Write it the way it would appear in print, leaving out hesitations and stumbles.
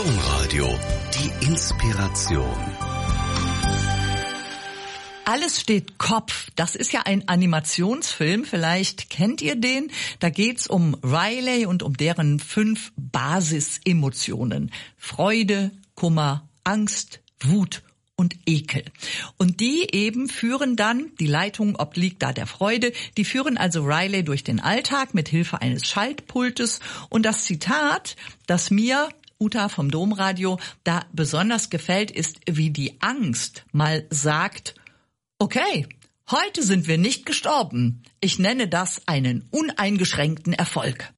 Domradio, die Inspiration. Alles steht Kopf. Das ist ja ein Animationsfilm. Vielleicht kennt ihr den. Da geht's um Riley und um deren 5 Basisemotionen. Freude, Kummer, Angst, Wut und Ekel. Und die eben führen dann, die Leitung obliegt da der Freude, die führen also Riley durch den Alltag mit Hilfe eines Schaltpultes. Und das Zitat, das mir, Uta vom Domradio, da besonders gefällt, ist, wie die Angst mal sagt: Okay, heute sind wir nicht gestorben. Ich nenne das einen uneingeschränkten Erfolg.